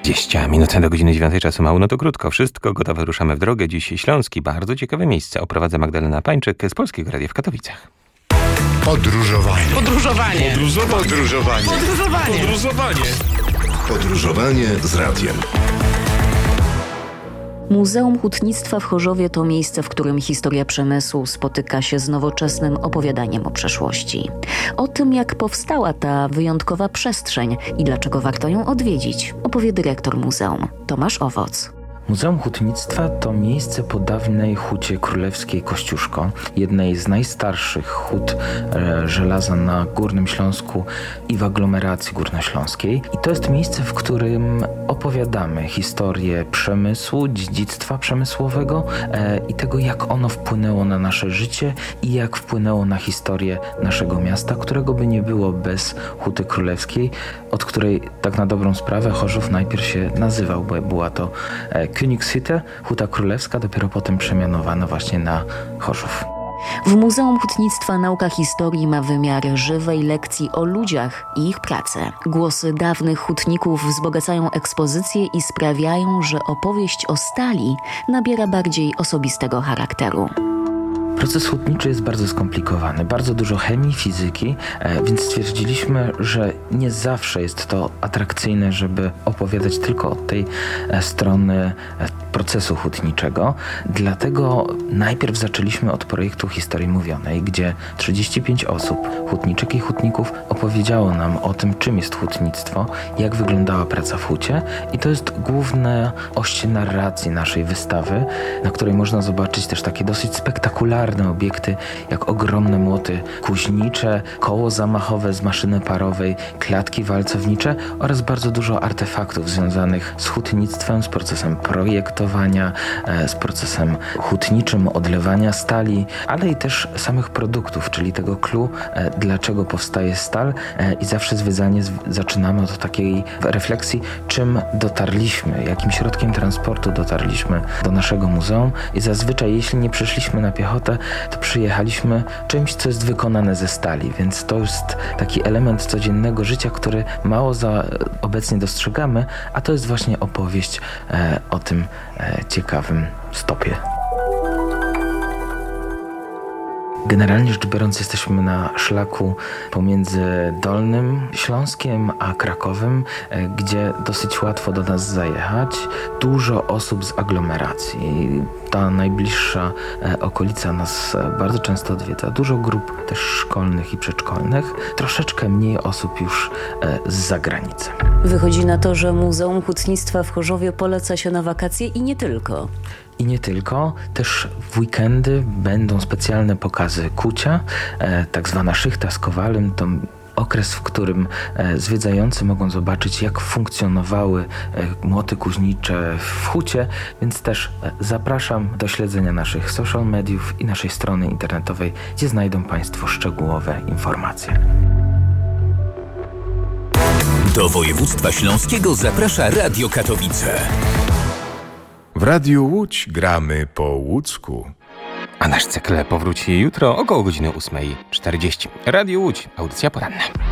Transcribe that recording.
20 minut do godziny 9 czasu mało, no to krótko. Wszystko gotowe, ruszamy w drogę. Dziś Śląski, bardzo ciekawe miejsce. Oprowadza Magdalena Pańczyk z Polskiego Radia w Katowicach. Podróżowanie. Podróżowanie. Podróżowanie. Podróżowanie. Podróżowanie. Podróżowanie z radiem. Muzeum Hutnictwa w Chorzowie to miejsce, w którym historia przemysłu spotyka się z nowoczesnym opowiadaniem o przeszłości. O tym, jak powstała ta wyjątkowa przestrzeń i dlaczego warto ją odwiedzić, opowie dyrektor muzeum, Tomasz Owoc. Muzeum Hutnictwa to miejsce po dawnej hucie królewskiej Kościuszko, jednej z najstarszych hut żelaza na Górnym Śląsku i w aglomeracji górnośląskiej. I to jest miejsce, w którym opowiadamy historię przemysłu, dziedzictwa przemysłowego i tego, jak ono wpłynęło na nasze życie i jak wpłynęło na historię naszego miasta, którego by nie było bez huty królewskiej, od której tak na dobrą sprawę Chorzów najpierw się nazywał, bo była to Königshütte, huta królewska, dopiero potem przemianowana właśnie na Chorzów. W Muzeum Hutnictwa nauka historii ma wymiar żywej lekcji o ludziach i ich pracę. Głosy dawnych hutników wzbogacają ekspozycję i sprawiają, że opowieść o stali nabiera bardziej osobistego charakteru. Proces hutniczy jest bardzo skomplikowany, bardzo dużo chemii, fizyki, więc stwierdziliśmy, że nie zawsze jest to atrakcyjne, żeby opowiadać tylko od tej strony procesu hutniczego. Dlatego najpierw zaczęliśmy od projektu Historii Mówionej, gdzie 35 osób, hutniczek i hutników, opowiedziało nam o tym, czym jest hutnictwo, jak wyglądała praca w hucie, i to jest główna oś narracji naszej wystawy, na której można zobaczyć też takie dosyć spektakularne obiekty, jak ogromne młoty kuźnicze, koło zamachowe z maszyny parowej, klatki walcownicze oraz bardzo dużo artefaktów związanych z hutnictwem, z procesem projektowania, z procesem hutniczym odlewania stali, ale i też samych produktów, czyli tego clue, dlaczego powstaje stal, i zawsze zwiedzanie zaczynamy od takiej refleksji, czym dotarliśmy, jakim środkiem transportu dotarliśmy do naszego muzeum, i zazwyczaj, jeśli nie przyszliśmy na piechotę, to przyjechaliśmy czymś, co jest wykonane ze stali, więc to jest taki element codziennego życia, który mało obecnie dostrzegamy, a to jest właśnie opowieść o tym ciekawym stopie. Generalnie rzecz biorąc, jesteśmy na szlaku pomiędzy Dolnym Śląskiem a Krakowem, gdzie dosyć łatwo do nas zajechać. Dużo osób z aglomeracji. Ta najbliższa okolica nas bardzo często odwiedza. Dużo grup też szkolnych i przedszkolnych. Troszeczkę mniej osób już z zagranicy. Wychodzi na to, że Muzeum Hutnictwa w Chorzowie poleca się na wakacje i nie tylko. I nie tylko, też w weekendy będą specjalne pokazy kucia, tak zwana szychta z kowalem, to okres, w którym zwiedzający mogą zobaczyć, jak funkcjonowały młoty kuźnicze w hucie, więc też zapraszam do śledzenia naszych social mediów i naszej strony internetowej, gdzie znajdą Państwo szczegółowe informacje. Do województwa śląskiego zaprasza Radio Katowice. W Radiu Łódź gramy po łódzku. A nasz cykl powróci jutro około godziny 8:40. Radio Łódź, audycja poranna.